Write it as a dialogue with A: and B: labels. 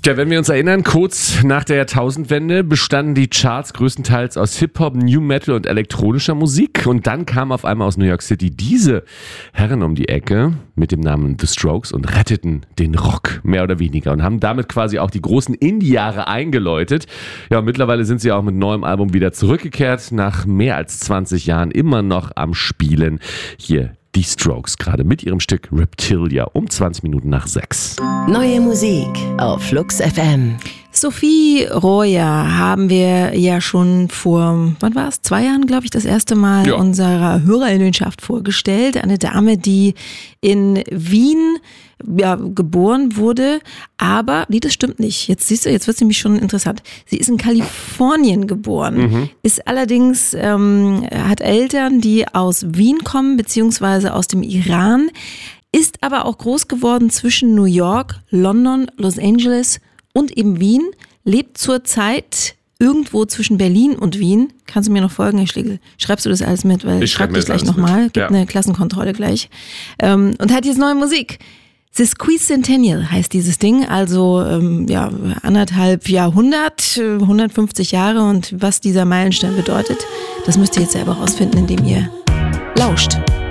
A: Ja, wenn wir uns erinnern, kurz nach der Jahrtausendwende bestanden die Charts größtenteils aus Hip-Hop, New Metal und elektronischer Musik. Und dann kamen auf einmal aus New York City diese Herren um die Ecke mit dem Namen The Strokes und retteten den Rock, mehr oder weniger. Und haben damit quasi auch die großen Indie-Jahre eingeläutet. Ja, und mittlerweile sind sie auch mit neuem Album wieder zurückgekehrt. Nach mehr als 20 Jahren immer noch am Spielen. Hier die Strokes, gerade mit ihrem Stück Reptilia um 20 Minuten nach 6.
B: Neue Musik auf Flux FM.
C: Sophie Royer haben wir ja schon vor, 2 Jahren, glaube ich, das erste Mal unserer Hörerinnenschaft vorgestellt. Eine Dame, die in Wien geboren wurde, aber, das stimmt nicht. Jetzt siehst du, jetzt wird es nämlich schon interessant. Sie ist in Kalifornien geboren, ist allerdings, hat Eltern, die aus Wien kommen, beziehungsweise aus dem Iran, ist aber auch groß geworden zwischen New York, London, Los Angeles und eben Wien, lebt zurzeit irgendwo zwischen Berlin und Wien. Kannst du mir noch folgen, Herr Schlegel? Schreibst du das alles mit? Weil ich schreibe das gleich nochmal. Gibt eine Klassenkontrolle gleich. Und hat jetzt neue Musik. The Squeezentennial heißt dieses Ding, also 1,5 Jahrhundert, 150 Jahre, und was dieser Meilenstein bedeutet, das müsst ihr jetzt selber rausfinden, indem ihr lauscht.